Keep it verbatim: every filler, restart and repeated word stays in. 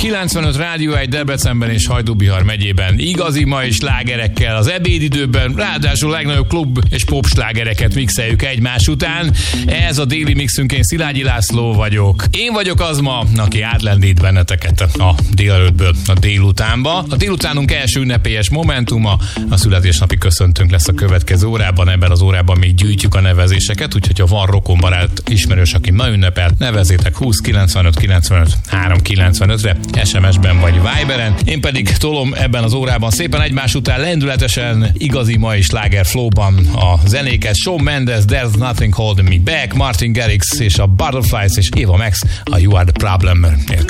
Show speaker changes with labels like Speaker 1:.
Speaker 1: kilencvenöt Rádió egy Debrecenben és Hajdú-Bihar megyében. Igazi mai slágerekkel az ebédidőben, ráadásul legnagyobb klub és pop slágereket mixeljük egymás után. Ez a déli mixünk, én Szilágyi László vagyok. Én vagyok az ma, aki átlendít benneteket a délelőttből a délutánba. A délutánunk első ünnepélyes momentuma, a születésnapi köszöntőnk lesz a következő órában. Ebben az órában még gyűjtjük a nevezéseket, úgyhogy ha van rokonbarát ismerős, aki ma ünnepel, nevezzétek húsz kilencvenöt kilencvenöt három kilencvenötre, es em es-ben vagy Viberen. Én pedig tolom ebben az órában szépen egymás után lendületesen, igazi mai sláger flowban a zenéket. Shawn Mendes, There's Nothing Holding Me Back, Martin Garrix és a Butterflies és Eva Max, a You Are The Problem.